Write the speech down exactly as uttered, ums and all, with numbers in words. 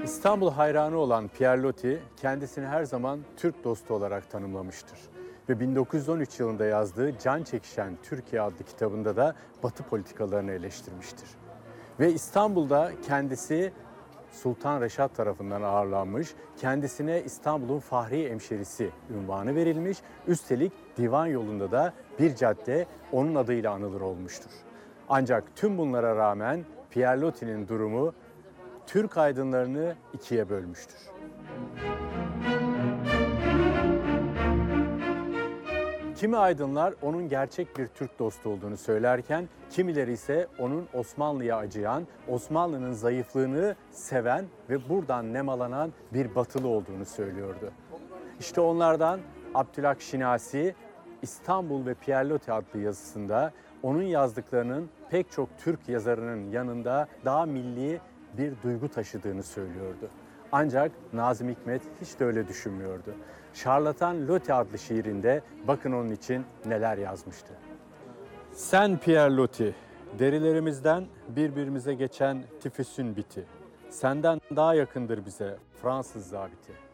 İstanbul hayranı olan Pierre Loti kendisini her zaman Türk dostu olarak tanımlamıştır. Ve bin dokuz yüz on üç yılında yazdığı Can Çekişen Türkiye adlı kitabında da Batı politikalarını eleştirmiştir. Ve İstanbul'da kendisi Sultan Reşat tarafından ağırlanmış, kendisine İstanbul'un Fahri Hemşerisi unvanı verilmiş, üstelik divan yolunda da bir cadde onun adıyla anılır olmuştur. Ancak tüm bunlara rağmen Pierre Loti'nin durumu Türk aydınlarını ikiye bölmüştür. Kimi aydınlar onun gerçek bir Türk dostu olduğunu söylerken, kimileri ise onun Osmanlı'ya acıyan, Osmanlı'nın zayıflığını seven ve buradan nemalanan bir batılı olduğunu söylüyordu. İşte onlardan Abdülhak Şinasi, İstanbul ve Pierre Loti adlı yazısında onun yazdıklarının pek çok Türk yazarının yanında daha milli bir duygu taşıdığını söylüyordu. Ancak Nazım Hikmet hiç de öyle düşünmüyordu. Şarlatan Loti adlı şiirinde bakın onun için neler yazmıştı. Sen Pierre Loti, derilerimizden birbirimize geçen tifüsün biti. Senden daha yakındır bize Fransız zabiti.